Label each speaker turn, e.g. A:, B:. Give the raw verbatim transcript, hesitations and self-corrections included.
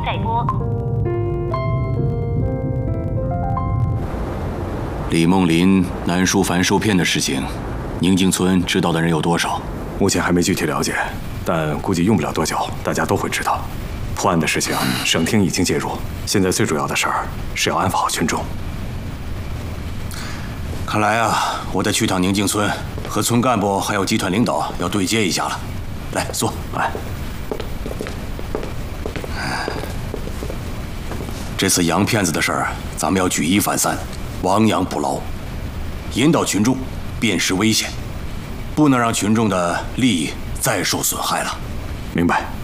A: 再拨。
B: 李梦林、南书凡受骗的事情，宁静村知道的人有多少？
C: 目前还没具体了解，但估计用不了多久，大家都会知道。破案的事情，省厅已经介入，现在最主要的事儿是要安抚好群众。
B: 看来啊，我得去趟宁静村，和村干部还有集团领导要对接一下了。来，坐。
C: 来。
B: 这次洋骗子的事儿，咱们要举一反三，亡羊补牢，引导群众辨识危险，不能让群众的利益再受损害了。
C: 明白。